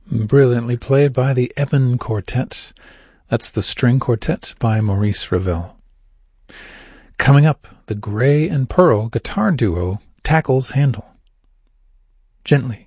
Brilliantly played by the Eben Quartet. That's the String Quartet by Maurice Ravel. Coming up, the Gray and Pearl guitar duo tackles Handel. Gently.